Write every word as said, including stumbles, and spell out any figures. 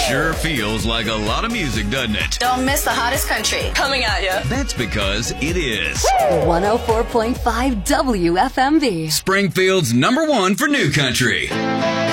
Sure feels like a lot of music, doesn't it? Don't miss the hottest country coming at you. That's because it is one oh four point five W F M V. Springfield's number one for new country.